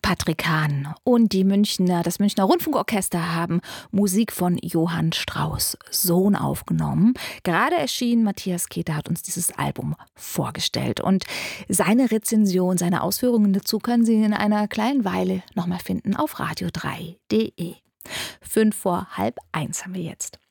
Patrick Hahn und das Münchner Rundfunkorchester haben Musik von Johann Strauss Sohn aufgenommen. Gerade erschien, Matthias Keter hat uns dieses Album vorgestellt. Und seine Rezension, seine Ausführungen dazu können Sie in einer kleinen Weile nochmal finden auf radio3.de. 1:05 haben wir jetzt.